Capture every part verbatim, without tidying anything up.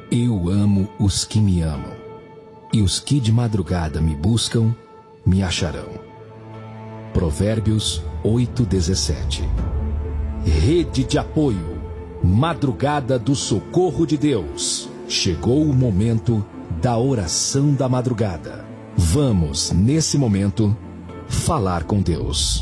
Eu amo os que me amam, e os que de madrugada me buscam, me acharão. Provérbios oito, dezessete. Rede de apoio, madrugada do socorro de Deus. Chegou o momento da oração da madrugada. Vamos, nesse momento, falar com Deus.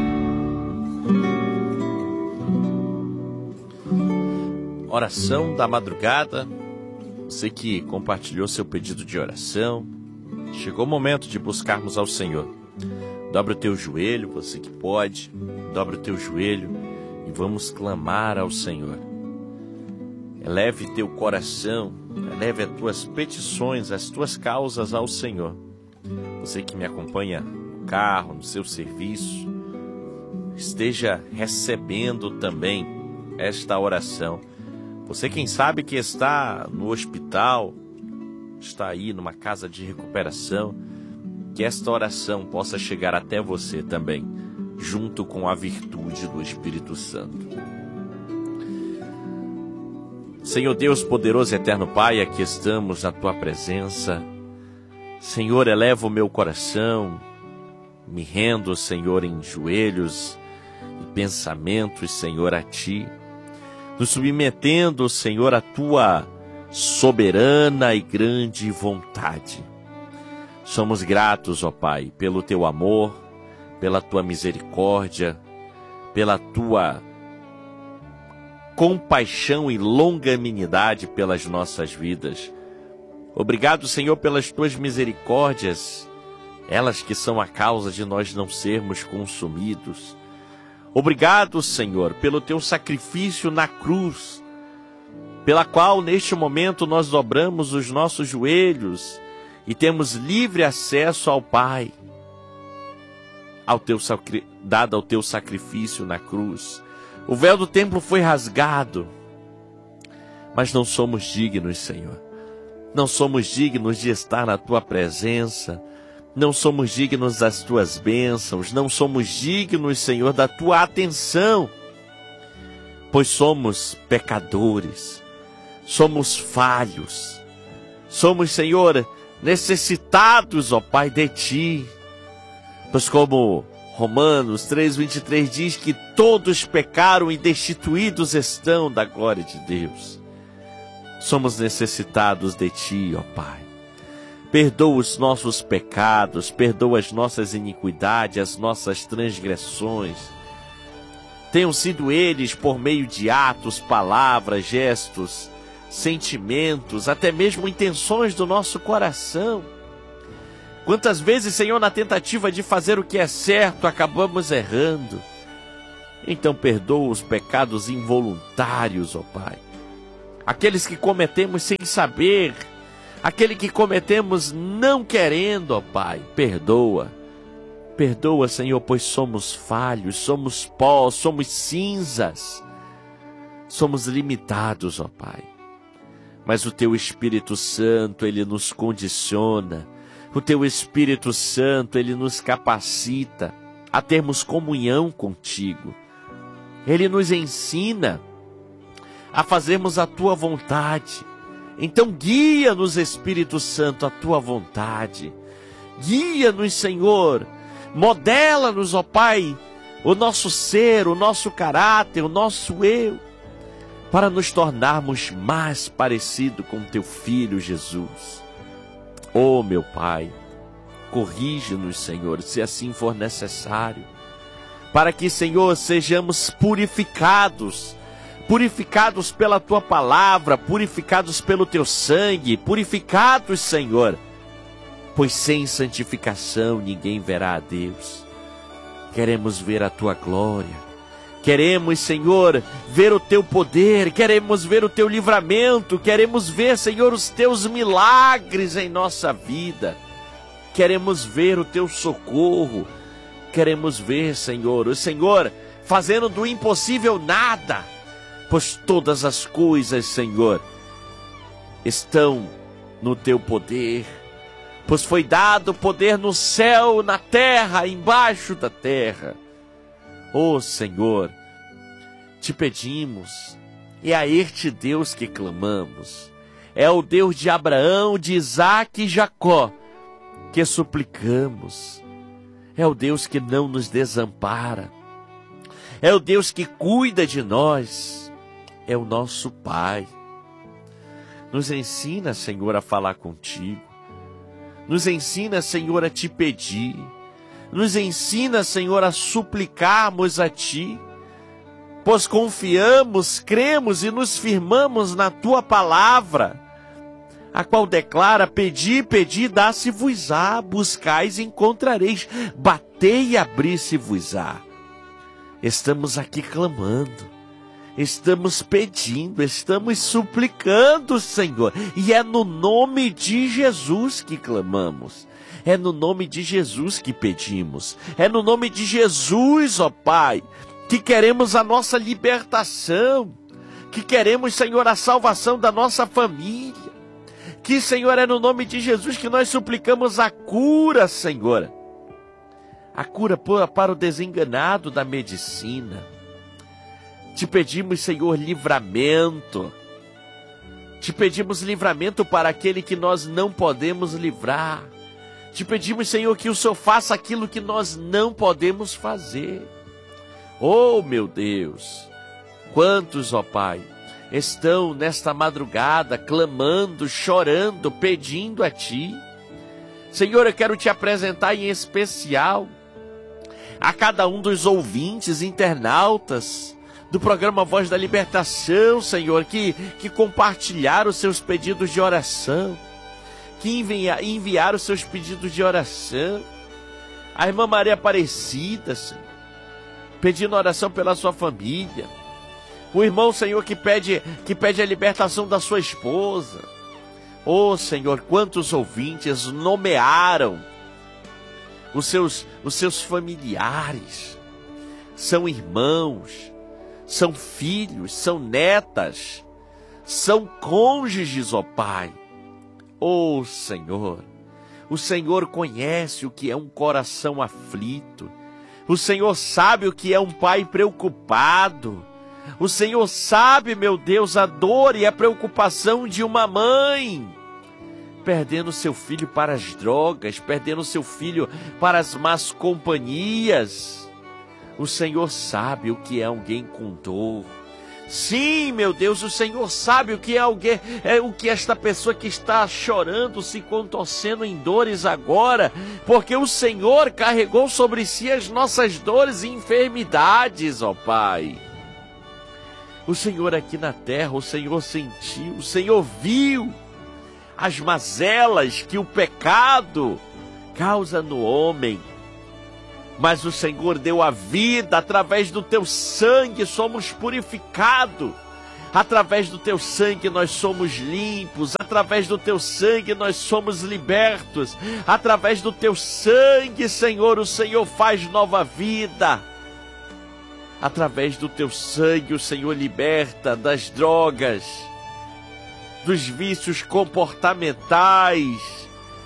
Oração da madrugada. Você que compartilhou seu pedido de oração, chegou o momento de buscarmos ao Senhor. Dobre o teu joelho, você que pode, dobre o teu joelho e vamos clamar ao Senhor. Eleve teu coração, eleve as tuas petições, as tuas causas ao Senhor. Você que me acompanha no carro, no seu serviço, esteja recebendo também esta oração. Você, quem sabe, que está no hospital, está aí numa casa de recuperação, que esta oração possa chegar até você também, junto com a virtude do Espírito Santo. Senhor Deus poderoso e eterno Pai, aqui estamos na Tua presença. Senhor, eleva o meu coração, me rendo, Senhor, em joelhos e pensamentos, Senhor, a Ti, nos submetendo, Senhor, à Tua soberana e grande vontade. Somos gratos, ó Pai, pelo Teu amor, pela Tua misericórdia, pela Tua compaixão e longanimidade pelas nossas vidas. Obrigado, Senhor, pelas Tuas misericórdias, elas que são a causa de nós não sermos consumidos. Obrigado, Senhor, pelo Teu sacrifício na cruz, pela qual neste momento nós dobramos os nossos joelhos e temos livre acesso ao Pai, ao teu sacri... dado ao Teu sacrifício na cruz. O véu do templo foi rasgado, mas não somos dignos, Senhor. Não somos dignos de estar na Tua presença. Não somos dignos das Tuas bênçãos, não somos dignos, Senhor, da Tua atenção, pois somos pecadores, somos falhos, somos, Senhor, necessitados, ó Pai, de Ti, pois como Romanos três, vinte e três diz que todos pecaram e destituídos estão da glória de Deus. Somos necessitados de Ti, ó Pai. Perdoa os nossos pecados, perdoa as nossas iniquidades, as nossas transgressões. Tenham sido eles por meio de atos, palavras, gestos, sentimentos, até mesmo intenções do nosso coração. Quantas vezes, Senhor, na tentativa de fazer o que é certo, acabamos errando. Então perdoa os pecados involuntários, ó Pai. Aqueles que cometemos sem saber, aquele que cometemos não querendo, ó Pai, perdoa. Perdoa, Senhor, pois somos falhos, somos pó, somos cinzas. Somos limitados, ó Pai. Mas o Teu Espírito Santo, Ele nos condiciona. O Teu Espírito Santo, Ele nos capacita a termos comunhão contigo. Ele nos ensina a fazermos a Tua vontade. Então guia-nos, Espírito Santo, a Tua vontade. Guia-nos, Senhor. Modela-nos, ó Pai, o nosso ser, o nosso caráter, o nosso eu, para nos tornarmos mais parecido com Teu Filho Jesus. Oh, meu Pai, corrige-nos, Senhor, se assim for necessário, para que, Senhor, sejamos purificados, purificados pela Tua palavra, purificados pelo Teu sangue, purificados, Senhor, pois sem santificação ninguém verá a Deus. Queremos ver a Tua glória, queremos, Senhor, ver o Teu poder, queremos ver o Teu livramento, queremos ver, Senhor, os Teus milagres em nossa vida, queremos ver o Teu socorro, queremos ver, Senhor, o Senhor fazendo do impossível nada, pois todas as coisas, Senhor, estão no Teu poder, pois foi dado poder no céu, na terra, embaixo da terra. Ó Senhor, te pedimos, é a Este Deus que clamamos, é o Deus de Abraão, de Isaque e Jacó, que suplicamos. É o Deus que não nos desampara. É o Deus que cuida de nós. É o nosso Pai. Nos ensina, Senhor, a falar contigo. Nos ensina, Senhor, a te pedir. Nos ensina, Senhor, a suplicarmos a ti, pois confiamos, cremos e nos firmamos na tua palavra, a qual declara: pedi, pedi, dá-se-vos-á, buscais e encontrareis, batei e abri-se-vos-á. Estamos aqui clamando, estamos pedindo, estamos suplicando, Senhor, e é no nome de Jesus que clamamos. É no nome de Jesus que pedimos. É no nome de Jesus, ó Pai, que queremos a nossa libertação. Que queremos, Senhor, a salvação da nossa família. Que, Senhor, é no nome de Jesus que nós suplicamos a cura, Senhor. A cura para o desenganado da medicina. Te pedimos, Senhor, livramento. Te pedimos livramento para aquele que nós não podemos livrar. Te pedimos, Senhor, que o Senhor faça aquilo que nós não podemos fazer. Oh, meu Deus! Quantos, ó Pai, estão nesta madrugada clamando, chorando, pedindo a Ti. Senhor, eu quero Te apresentar em especial a cada um dos ouvintes, internautas do programa Voz da Libertação, Senhor, que, que compartilharam os seus pedidos de oração, que envia, enviaram os seus pedidos de oração. A irmã Maria Aparecida, Senhor, pedindo oração pela sua família. O irmão, Senhor, que pede, que pede a libertação da sua esposa. Oh, Senhor, quantos ouvintes nomearam os seus, os seus familiares. São irmãos, são filhos, são netas, são cônjuges, ó Pai. Oh, Senhor, o Senhor conhece o que é um coração aflito. O Senhor sabe o que é um pai preocupado. O Senhor sabe, meu Deus, a dor e a preocupação de uma mãe perdendo seu filho para as drogas, perdendo seu filho para as más companhias. O Senhor sabe o que é alguém com dor. Sim, meu Deus, o Senhor sabe o que é alguém, é o que esta pessoa que está chorando, se contorcendo em dores agora, porque o Senhor carregou sobre si as nossas dores e enfermidades, ó Pai. O Senhor aqui na terra, o Senhor sentiu, o Senhor viu as mazelas que o pecado causa no homem. Mas o Senhor deu a vida, através do teu sangue somos purificados. Através do teu sangue nós somos limpos. Através do teu sangue nós somos libertos. Através do teu sangue, Senhor, o Senhor faz nova vida. Através do teu sangue o Senhor liberta das drogas, dos vícios comportamentais.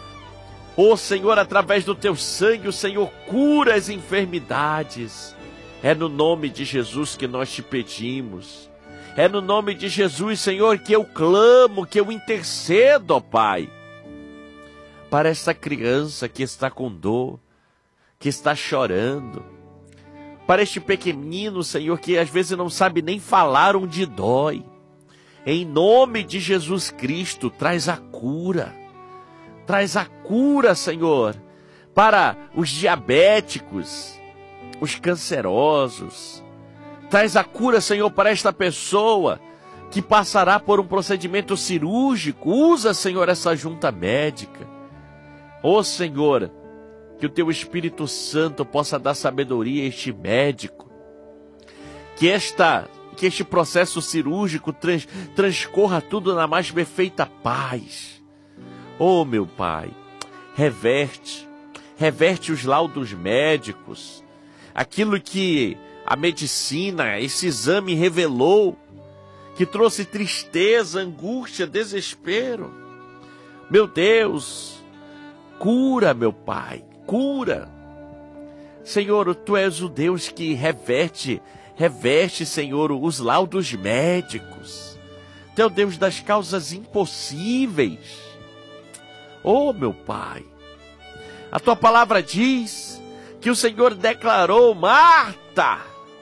Ó Senhor, através do teu sangue, o Senhor cura as enfermidades. É no nome de Jesus que nós te pedimos. É no nome de Jesus, Senhor, que eu clamo, que eu intercedo, ó Pai, para essa criança que está com dor, que está chorando. Para este pequenino, Senhor, que às vezes não sabe nem falar onde dói. Em nome de Jesus Cristo, traz a cura. Traz a cura, Senhor, para os diabéticos, os cancerosos. Traz a cura, Senhor, para esta pessoa que passará por um procedimento cirúrgico. Usa, Senhor, essa junta médica. Ó Senhor, que o teu Espírito Santo possa dar sabedoria a este médico. Que, esta, que este processo cirúrgico trans, transcorra tudo na mais perfeita paz. Oh, meu Pai, reverte, reverte os laudos médicos, aquilo que a medicina, esse exame revelou, que trouxe tristeza, angústia, desespero. Meu Deus, cura, meu Pai, cura. Senhor, Tu és o Deus que reverte, reverte, Senhor, os laudos médicos. Tu é o Deus das causas impossíveis. Oh, meu Pai, a Tua palavra diz que o Senhor declarou: Marta,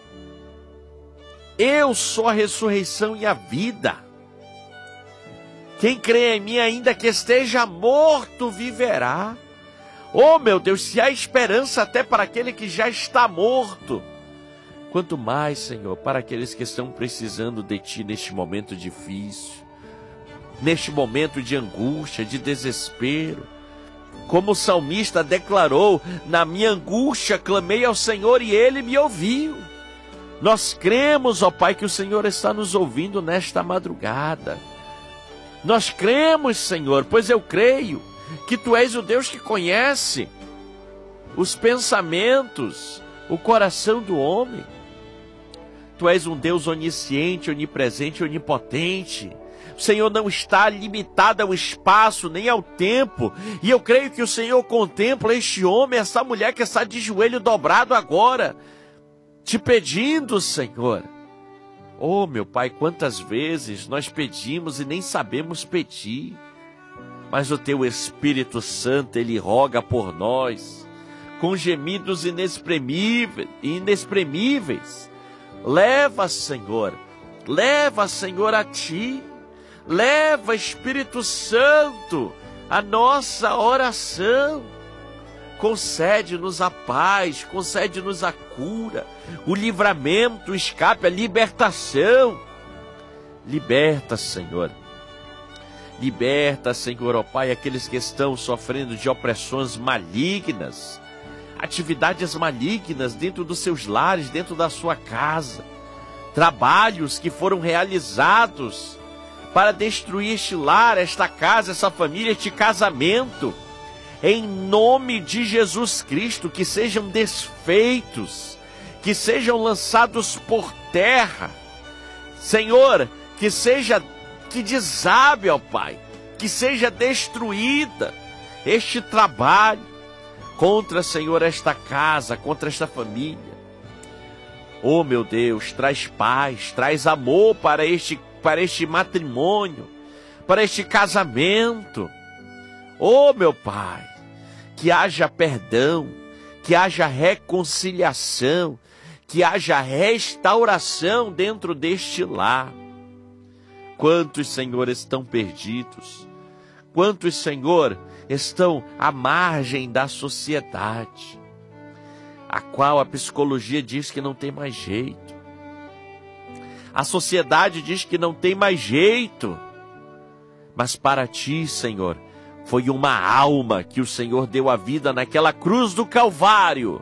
eu sou a ressurreição e a vida. Quem crê em mim, ainda que esteja morto, viverá. Oh, meu Deus, se há esperança até para aquele que já está morto, quanto mais, Senhor, para aqueles que estão precisando de Ti neste momento difícil, neste momento de angústia, de desespero. Como o salmista declarou: na minha angústia clamei ao Senhor e Ele me ouviu. Nós cremos, ó Pai, que o Senhor está nos ouvindo nesta madrugada. Nós cremos, Senhor, pois eu creio que Tu és o Deus que conhece os pensamentos, o coração do homem. Tu és um Deus onisciente, onipresente, onipotente. O Senhor não está limitado ao espaço, nem ao tempo. E eu creio que o Senhor contempla este homem, essa mulher que está de joelho dobrado agora, te pedindo, Senhor. Oh, meu Pai, quantas vezes nós pedimos e nem sabemos pedir. Mas o Teu Espírito Santo, Ele roga por nós, com gemidos inexprimíveis, inexprimíveis. Leva, Senhor, leva, Senhor, a Ti. Leva, Espírito Santo, a nossa oração. Concede-nos a paz, concede-nos a cura, o livramento, o escape, a libertação. Liberta, Senhor. Liberta, Senhor, ó Pai, aqueles que estão sofrendo de opressões malignas, atividades malignas dentro dos seus lares, dentro da sua casa, trabalhos que foram realizados para destruir este lar, esta casa, essa família, este casamento. Em nome de Jesus Cristo, que sejam desfeitos, que sejam lançados por terra. Senhor, que seja, que desabe, ó Pai, que seja destruída este trabalho contra, Senhor, esta casa, contra esta família. Oh, meu Deus, traz paz, traz amor para este, para este matrimônio, para este casamento. Oh, meu Pai, que haja perdão, que haja reconciliação, que haja restauração dentro deste lar. Quantos, Senhor, estão perdidos? Quantos, Senhor, estão à margem da sociedade, a qual a psicologia diz que não tem mais jeito. A sociedade diz que não tem mais jeito. Mas para Ti, Senhor, foi uma alma que o Senhor deu a vida naquela cruz do Calvário.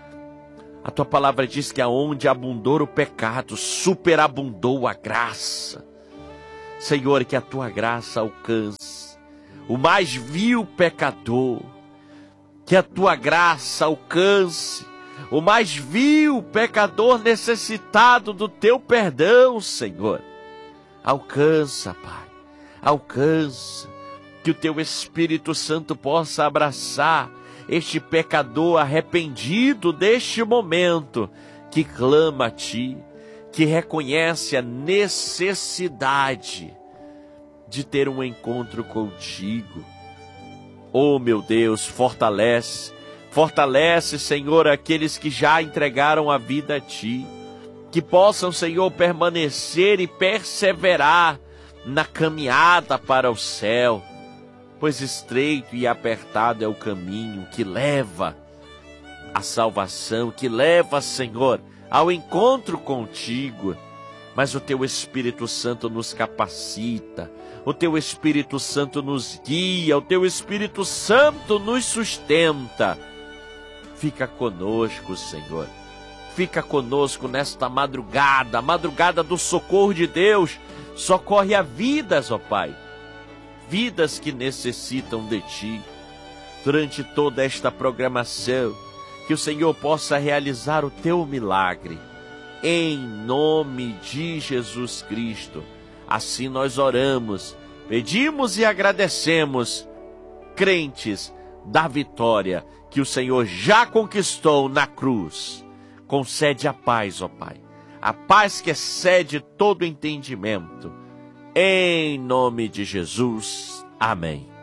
A Tua palavra diz que aonde abundou o pecado, superabundou a graça. Senhor, que a Tua graça alcance o mais vil pecador, que a Tua graça alcance o mais vil pecador necessitado do Teu perdão, Senhor. Alcança, Pai, alcança, que o Teu Espírito Santo possa abraçar este pecador arrependido deste momento, que clama a Ti, que reconhece a necessidade de ter um encontro contigo. Oh, meu Deus, fortalece, fortalece, Senhor, aqueles que já entregaram a vida a Ti, que possam, Senhor, permanecer e perseverar na caminhada para o céu, pois estreito e apertado é o caminho que leva à salvação, que leva, Senhor, ao encontro contigo. Mas o Teu Espírito Santo nos capacita, o Teu Espírito Santo nos guia, o Teu Espírito Santo nos sustenta. Fica conosco, Senhor. Fica conosco nesta madrugada, a madrugada do socorro de Deus. Socorre a vidas, ó Pai, vidas que necessitam de Ti. Durante toda esta programação, que o Senhor possa realizar o Teu milagre. Em nome de Jesus Cristo. Assim nós oramos, pedimos e agradecemos, crentes da vitória que o Senhor já conquistou na cruz. Concede a paz, ó Pai, a paz que excede todo entendimento. Em nome de Jesus. Amém.